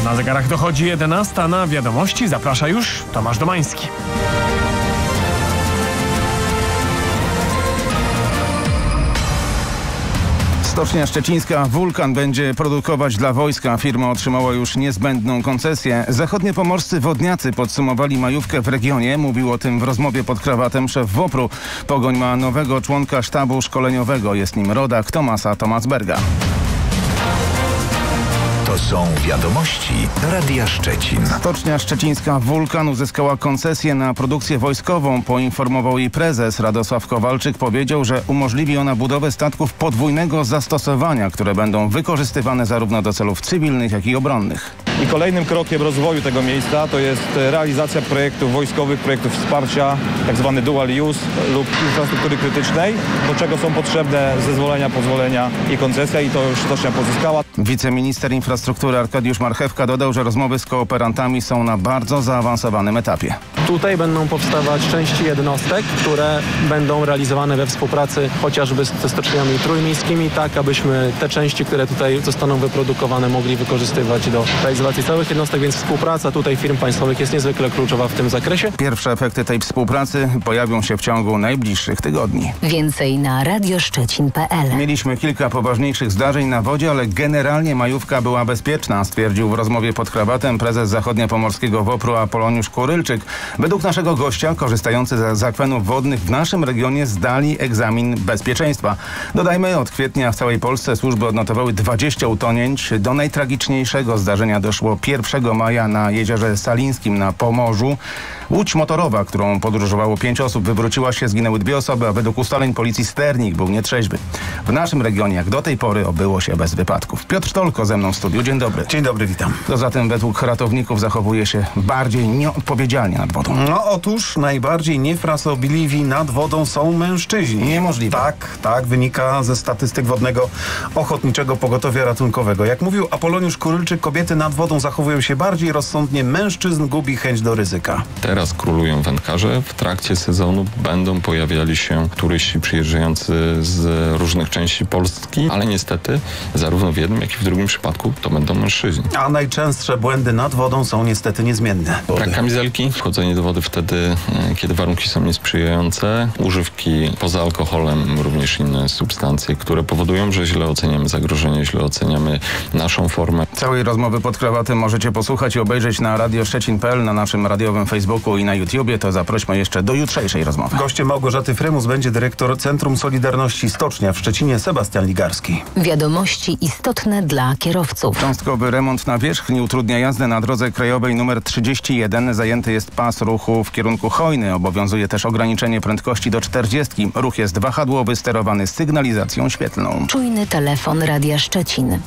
Na zegarach dochodzi 11, na wiadomości zaprasza już Tomasz Domański. Stocznia Szczecińska Wulkan będzie produkować dla wojska. Firma otrzymała już niezbędną koncesję. Zachodniopomorscy wodniacy podsumowali majówkę w regionie. Mówił o tym w rozmowie pod krawatem szef WOPR-u. Pogoń ma nowego członka sztabu szkoleniowego. Jest nim rodak Tomasa Tomasberga. To są wiadomości Radia Szczecin. Stocznia Szczecińska Wulkan uzyskała koncesję na produkcję wojskową. Poinformował jej prezes. Radosław Kowalczyk powiedział, że umożliwi ona budowę statków podwójnego zastosowania, które będą wykorzystywane zarówno do celów cywilnych, jak i obronnych. I kolejnym krokiem rozwoju tego miejsca to jest realizacja projektów wojskowych, projektów wsparcia, tzw. dual use lub infrastruktury krytycznej, do czego są potrzebne zezwolenia, pozwolenia i koncesja, i to już stocznia pozyskała. Wiceminister infrastruktury Arkadiusz Marchewka dodał, że rozmowy z kooperantami są na bardzo zaawansowanym etapie. Tutaj będą powstawać części jednostek, które będą realizowane we współpracy chociażby ze stoczniami trójmiejskimi, tak abyśmy te części, które tutaj zostaną wyprodukowane, mogli wykorzystywać do realizacji całych jednostek, więc współpraca tutaj firm państwowych jest niezwykle kluczowa w tym zakresie. Pierwsze efekty tej współpracy pojawią się w ciągu najbliższych tygodni. Więcej na radioszczecin.pl. Mieliśmy kilka poważniejszych zdarzeń na wodzie, ale generalnie majówka była bezpieczna, stwierdził w rozmowie pod krawatem prezes Zachodniopomorskiego WOPR-u Apoloniusz Kurylczyk. Według naszego gościa korzystający z akwenów wodnych w naszym regionie zdali egzamin bezpieczeństwa. Dodajmy, od kwietnia w całej Polsce służby odnotowały 20 utonięć. Do najtragiczniejszego zdarzenia doszło 1 maja na jeziorze Salińskim na Pomorzu. Łódź motorowa, którą podróżowało 5 osób, wywróciła się, zginęły 2 osoby, a według ustaleń policji sternik był nietrzeźwy. W naszym regionie jak do tej pory obyło się bez wypadków. Piotr Sztolko ze mną w studiu. Dzień dobry. Dzień dobry, witam. Poza tym według ratowników zachowuje się bardziej nieodpowiedzialnie nad wodą. No otóż najbardziej niefrasobliwi nad wodą są mężczyźni. Niemożliwe. Tak, wynika ze statystyk Wodnego Ochotniczego Pogotowia Ratunkowego. Jak mówił Apoloniusz Kurylczyk, kobiety nad wodą zachowują się bardziej rozsądnie, mężczyzn gubi chęć do ryzyka. Teraz królują wędkarze. W trakcie sezonu będą pojawiali się turyści przyjeżdżający z różnych części Polski, ale niestety zarówno w jednym, jak i w drugim przypadku to będą mężczyźni. A najczęstsze błędy nad wodą są niestety niezmienne. Brak kamizelki, wchodzenie do wody wtedy, kiedy warunki są niesprzyjające, używki poza alkoholem, również inne substancje, które powodują, że źle oceniamy zagrożenie, źle oceniamy naszą formę. Całej rozmowy pod krawatem możecie posłuchać i obejrzeć na radioszczecin.pl, na naszym radiowym Facebooku i na YouTubie. To zaprośmy jeszcze do jutrzejszej rozmowy. Gościem Małgorzaty Frymus będzie dyrektor Centrum Solidarności Stocznia w Szczecinie Sebastian Ligarski. Wiadomości istotne dla kierowców. Cząstkowy remont nawierzchni utrudnia jazdę na drodze krajowej nr 31. Zajęty jest pas ruchu w kierunku Chojny. Obowiązuje też ograniczenie prędkości do 40. Ruch jest wahadłowy, sterowany sygnalizacją świetlną. Czujny telefon Radia Szczecin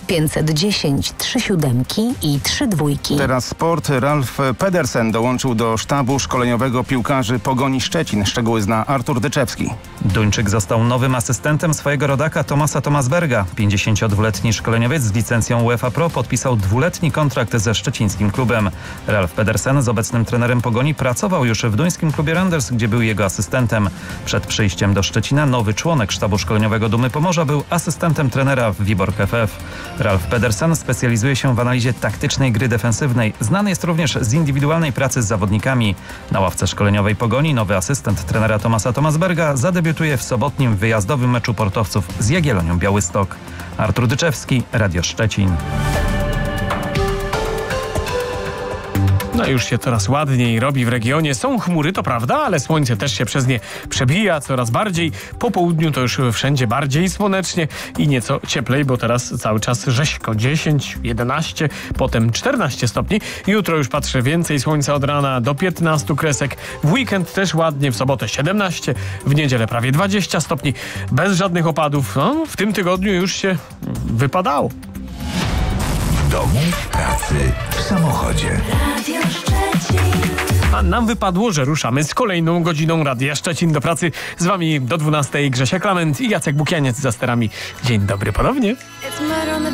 510 37 i 32. Teraz sport. Ralf Pedersen dołączył do sztabu szkoleniowego piłkarzy Pogoni Szczecin. Szczegóły zna Artur Dyczewski. Duńczyk został nowym asystentem swojego rodaka Tomasa Tomasberga. 52-letni szkoleniowiec z licencją UEFA Pro podpisał 2-letni kontrakt ze szczecińskim klubem. Ralf Pedersen z obecnym trenerem Pogoni pracował już w duńskim klubie Randers, gdzie był jego asystentem. Przed przyjściem do Szczecina nowy członek sztabu szkoleniowego Dumy Pomorza był asystentem trenera w Viborg FF. Ralf Pedersen specjalizuje się w analizie taktycznej gry defensywnej. Znany jest również z indywidualnej pracy z zawodnikami. Na ławce szkoleniowej Pogoni nowy asystent trenera Tomasa Tomasberga zadebiutuje w sobotnim wyjazdowym meczu portowców z Jagiellonią Białystok. Artur Dyczewski, Radio Szczecin. No już się coraz ładniej robi w regionie. Są chmury, to prawda, ale słońce też się przez nie przebija coraz bardziej. Po południu to już wszędzie bardziej słonecznie i nieco cieplej, bo teraz cały czas rzeźko. 10, 11, potem 14 stopni. Jutro już patrzę więcej słońca od rana do 15 kresek. W weekend też ładnie, w sobotę 17, w niedzielę prawie 20 stopni. Bez żadnych opadów. No, w tym tygodniu już się wypadało. W domu, w pracy, w samochodzie. A nam wypadło, że ruszamy z kolejną godziną Radia Szczecin do pracy. Z wami do 12 Grzesia Klament i Jacek Bukianiec za sterami. Dzień dobry ponownie.